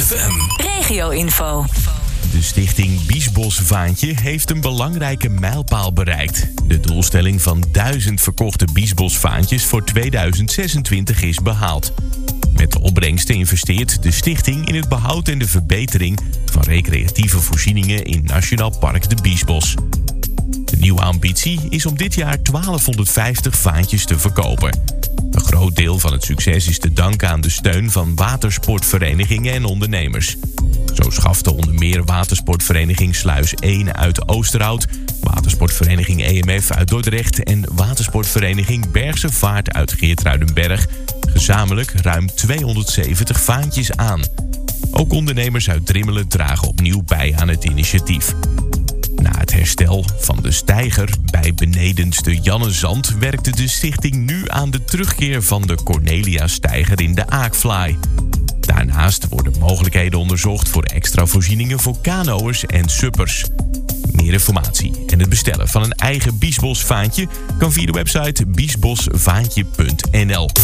AFM. Regio-info. De stichting Biesbosvaantje heeft een belangrijke mijlpaal bereikt. De doelstelling van 1000 verkochte Biesbosvaantjes voor 2026 is behaald. Met de opbrengsten investeert de stichting in het behoud en de verbetering van recreatieve voorzieningen in Nationaal Park de Biesbos. De nieuwe ambitie is om dit jaar 1250 vaantjes te verkopen. Een groot deel van het succes is te danken aan de steun van watersportverenigingen en ondernemers. Zo schafte onder meer watersportvereniging Sluis 1 uit Oosterhout, watersportvereniging EMF uit Dordrecht en watersportvereniging Bergse Vaart uit Geertruidenberg gezamenlijk ruim 270 vaantjes aan. Ook ondernemers uit Drimmelen dragen opnieuw bij aan het initiatief. Na het herstel van de steiger bij benedenste Jannezand werkte de stichting nu aan de terugkeer van de Cornelia-steiger in de Aakvlaai. Daarnaast worden mogelijkheden onderzocht voor extra voorzieningen voor kanoërs en suppers. Meer informatie en het bestellen van een eigen Biesbosvaantje kan via de website biesbosvaantje.nl.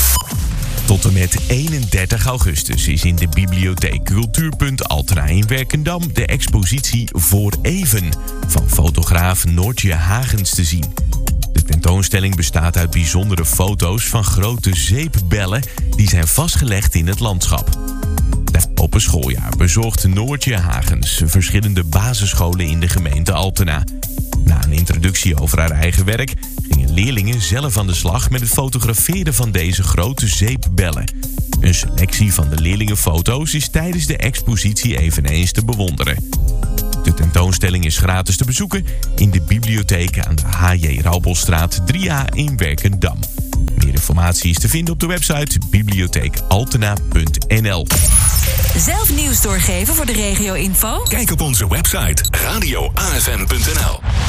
Tot en met 31 augustus is in de bibliotheek Cultuurpunt Altena in Werkendam de expositie Voor Even van fotograaf Noortje Hagens te zien. De tentoonstelling bestaat uit bijzondere foto's van grote zeepbellen die zijn vastgelegd in het landschap. Op een schooljaar bezorgde Noortje Hagens verschillende basisscholen in de gemeente Altena. Na een introductie over haar eigen werk gingen leerlingen zelf aan de slag met het fotograferen van deze grote zeepbellen. Een selectie van de leerlingenfoto's is tijdens de expositie eveneens te bewonderen. De tentoonstelling is gratis te bezoeken in de bibliotheek aan de H.J. Raubelstraat 3A in Werkendam. Meer informatie is te vinden op de website bibliotheekaltena.nl. Zelf nieuws doorgeven voor de regio-info? Kijk op onze website radioafm.nl.